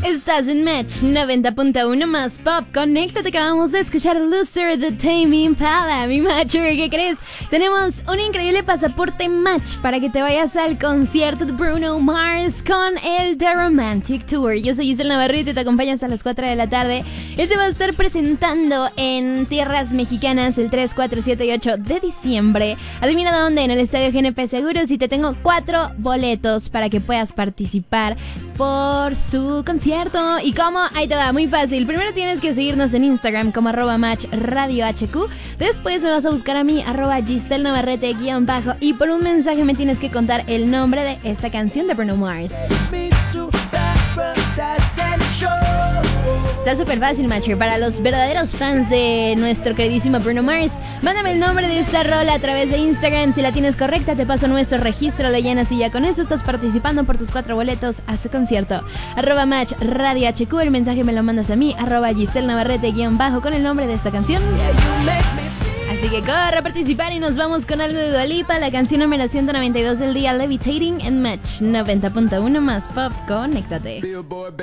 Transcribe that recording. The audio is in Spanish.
Estás en Match 90.1 más Pop. Conéctate, que acabamos de escuchar Loser de Tame Impala. Mi Matcher, ¿qué crees? Tenemos un increíble pasaporte Match para que te vayas al concierto de Bruno Mars con el The Romantic Tour. Yo soy Giselle Navarrete y te acompaño hasta las 4 de la tarde. Él se va a estar presentando en tierras mexicanas el 3, 4, 7 y 8 de diciembre. Adivina dónde, en el Estadio GNP Seguros, y te tengo 4 boletos para que puedas participar por su concierto. ¿Y cómo? Ahí te va, muy fácil. Primero tienes que seguirnos en Instagram como @matchradiohq. Después me vas a buscar a mí, @GiselleNavarrete_, y por un mensaje me tienes que contar el nombre de esta canción de Bruno Mars. Está súper fácil, Matcher. Para los verdaderos fans de nuestro queridísimo Bruno Mars, mándame el nombre de esta rola a través de Instagram. Si la tienes correcta, te paso nuestro registro, lo llenas y ya con eso estás participando por tus 4 boletos a su concierto. @matchradiohq. El mensaje me lo mandas a mí, @GiselleNavarrete_, con el nombre de esta canción. Así que corre a participar y nos vamos con algo de Dua Lipa, la canción número 192 del día, Levitating, en Match 90.1 más Pop. Conéctate.